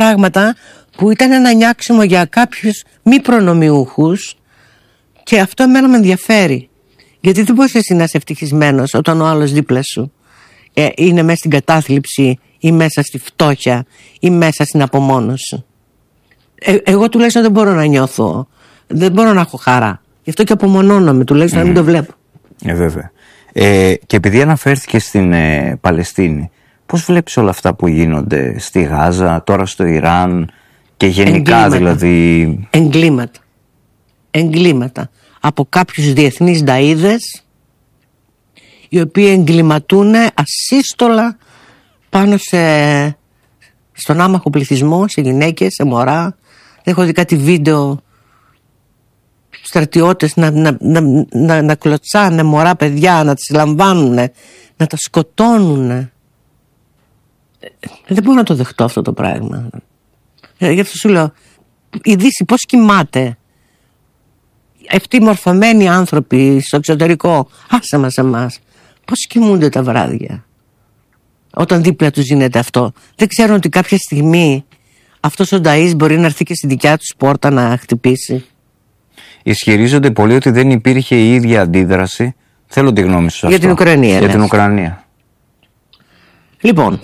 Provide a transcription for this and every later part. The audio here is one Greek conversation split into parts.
πράγματα που ήταν ένα νιάξιμο για κάποιους μη προνομιούχους, και αυτό εμένα με ενδιαφέρει. Γιατί δεν μπορείς εσύ να είσαι ευτυχισμένος όταν ο άλλος δίπλα σου είναι μέσα στην κατάθλιψη ή μέσα στη φτώχεια ή μέσα στην απομόνωση. Εγώ τουλάχιστον δεν μπορώ να νιώθω, δεν μπορώ να έχω χαρά. Γι' αυτό και απομονώνομαι, τουλάχιστον να μην το βλέπω. Βέβαια. Και επειδή αναφέρθηκε στην Παλαιστίνη, πώς βλέπεις όλα αυτά που γίνονται στη Γάζα, τώρα στο Ιράν και γενικά δηλαδή? Εγκλήματα από κάποιους διεθνείς νταΐδες, οι οποίοι εγκληματούν ασύστολα πάνω στον άμαχο πληθυσμό, σε γυναίκες, σε μωρά. Έχω δει κάτι βίντεο, στρατιώτες να κλωτσάνε μωρά παιδιά, να τις λαμβάνουν, να τα σκοτώνουν. Δεν μπορώ να το δεχτώ αυτό το πράγμα. Γι' αυτό σου λέω, η Δύση πώς κοιμάται? Αυτοί οι μορφωμένοι άνθρωποι στο εξωτερικό, άσε μας εμάς, πώς κοιμούνται τα βράδια όταν δίπλα τους γίνεται αυτό? Δεν ξέρουν ότι κάποια στιγμή αυτός ο νταΐς μπορεί να έρθει και στη δικιά τους πόρτα να χτυπήσει. Ισχυρίζονται πολύ ότι δεν υπήρχε η ίδια αντίδραση. Θέλω τη γνώμη σου για την Ουκρανία. Για την Ουκρανία. Λοιπόν,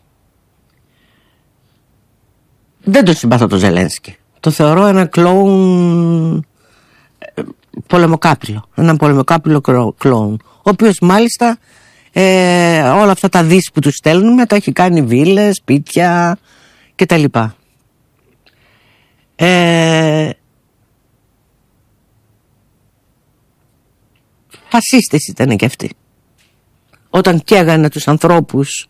δεν το συμπαθώ το Ζελένσκι. Το θεωρώ ένα κλόουν πολεμοκάπηλο. Έναν πολεμοκάπηλο κλόουν. Ο οποίος μάλιστα όλα αυτά τα δις που του στέλνουμε τα έχει κάνει βίλες, σπίτια κτλ. Φασίστες ήταν και αυτοί. Όταν καίγανε τους ανθρώπους,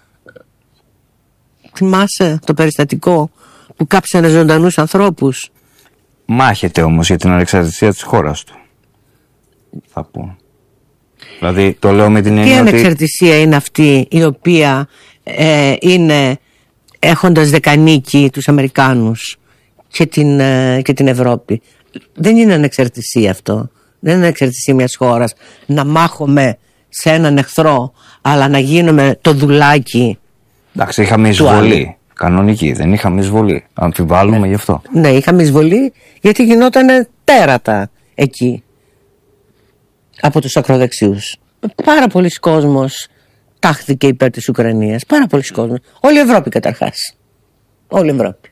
θυμάσαι το περιστατικό που κάψανε ζωντανούς ανθρώπους? Μάχεται όμως για την ανεξαρτησία της χώρας του, θα πω. Δηλαδή το λέω με την έννοια ότι... Τι ανεξαρτησία είναι αυτή η οποία είναι έχοντας δεκανίκη τους Αμερικάνους και την Ευρώπη? Δεν είναι ανεξαρτησία αυτό. Δεν είναι ανεξαρτησία μιας χώρας να μάχομαι σε έναν εχθρό, αλλά να γίνομαι το δουλάκι. Εντάξει, είχαμε εισβολή κανονική, δεν είχαμε εισβολή. Αμφιβάλλουμε γι' αυτό. Ναι, είχαμε εισβολή γιατί γινόταν τέρατα εκεί από τους ακροδεξιούς. Πάρα πολλοί κόσμος τάχθηκε υπέρ της Ουκρανίας. Πάρα πολλοί κόσμος. Όλη η Ευρώπη καταρχάς. Όλη η Ευρώπη.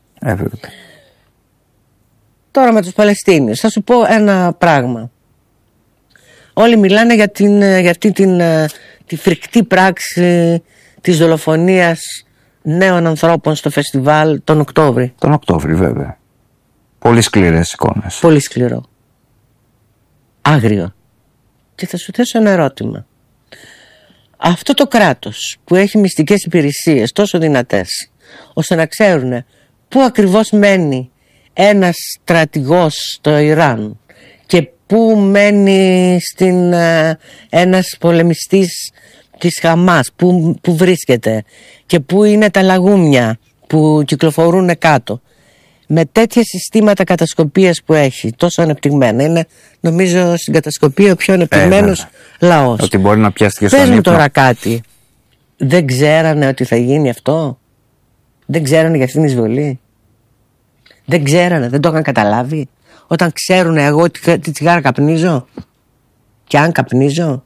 Τώρα με τους Παλαιστίνιους θα σου πω ένα πράγμα. Όλοι μιλάνε για αυτή τη φρικτή πράξη της δολοφονίας νέων ανθρώπων στο φεστιβάλ τον Οκτώβρη. Τον Οκτώβρη, βέβαια. Πολύ σκληρές εικόνες. Πολύ σκληρό. Άγριο. Και θα σου θέσω ένα ερώτημα. Αυτό το κράτος που έχει μυστικές υπηρεσίες τόσο δυνατές ώστε να ξέρουν πού ακριβώς μένει ένας στρατηγός στο Ιράν και πού μένει ένας πολεμιστής της Χαμάς, που βρίσκεται και πού είναι τα λαγούμια που κυκλοφορούν κάτω, με τέτοια συστήματα κατασκοπίας που έχει, τόσο ανεπτυγμένα, είναι νομίζω στην κατασκοπία ο πιο ανεπτυγμένος λαός. Ότι μπορεί να πιάσει και στον ύπνο. Πες μου τώρα κάτι, δεν ξέρανε ότι θα γίνει αυτό? Δεν ξέρανε για αυτήν την εισβολή? Δεν ξέρανε, δεν το είχαν καταλάβει? Όταν ξέρουν εγώ τι τσιγάρα καπνίζω και αν καπνίζω?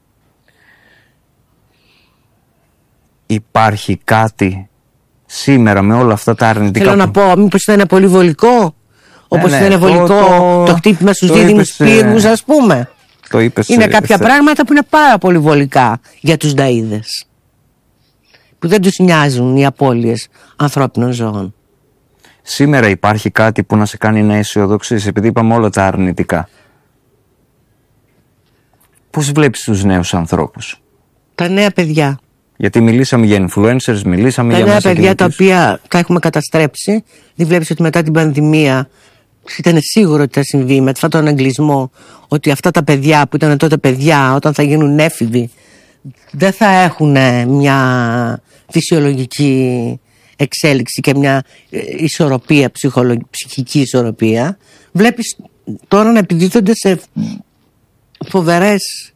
Υπάρχει κάτι σήμερα με όλα αυτά τα αρνητικά? Θέλω να πω, μήπως ήταν πολύ βολικό? Όπως ήταν βολικό το χτύπημα στους δίδυμους πύργους, ας πούμε. Το είπες, είναι κάποια πράγματα που είναι πάρα πολύ βολικά για τους νταΐδες, που δεν τους νοιάζουν οι απώλειες ανθρώπινων ζώων. Σήμερα υπάρχει κάτι που να σε κάνει να αισιοδοξείς, επειδή είπαμε όλα τα αρνητικά? Πώς βλέπεις τους νέους ανθρώπους? Τα νέα παιδιά. Γιατί μιλήσαμε για influencers, μιλήσαμε για μέσα νέα παιδιά τα οποία τα έχουμε καταστρέψει. Δεν βλέπεις ότι μετά την πανδημία ήταν σίγουρο ότι θα συμβεί με αυτόν τον αγγλισμό, ότι αυτά τα παιδιά που ήταν τότε παιδιά, όταν θα γίνουν έφηβοι, δεν θα έχουν μια φυσιολογική εξέλιξη και μια ισορροπία, ψυχική ισορροπία. Βλέπεις τώρα να επιδίδονται σε φοβερές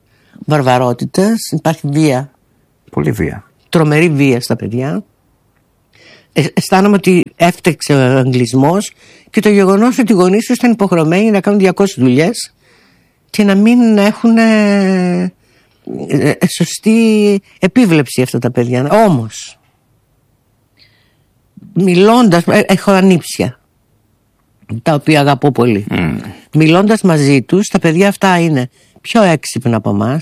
βαρβαρότητες. Υπάρχει βία. Πολύ βία. Τρομερή βία στα παιδιά. αισθάνομαι ότι έφτεξε ο αγγλισμός και το γεγονός ότι οι γονείς τους ήταν υποχρεωμένοι να κάνουν 200 δουλειές και να μην έχουν σωστή επίβλεψη αυτά τα παιδιά. Όμως μιλώντας, έχω ανήψια τα οποία αγαπώ πολύ. Μιλώντας μαζί τους, τα παιδιά αυτά είναι πιο έξυπνα από εμάς,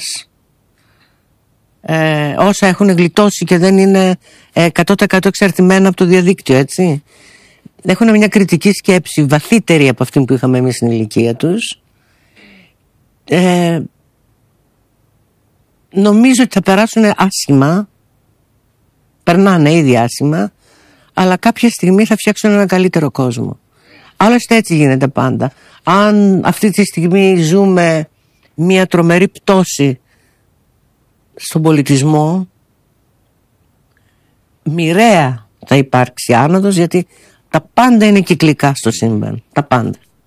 όσα έχουν γλιτώσει και δεν είναι 100% εξαρτημένα από το διαδίκτυο, έτσι. Έχουν μια κριτική σκέψη βαθύτερη από αυτή που είχαμε εμείς στην ηλικία τους. Νομίζω ότι θα περάσουν άσχημα, περνάνε ήδη άσχημα, αλλά κάποια στιγμή θα φτιάξουν έναν καλύτερο κόσμο. Άλλωστε έτσι γίνεται πάντα. Αν αυτή τη στιγμή ζούμε μια τρομερή πτώση στον πολιτισμό, μοιραία θα υπάρξει άνοδος, γιατί τα πάντα είναι κυκλικά στο σύμπαν. Τα πάντα.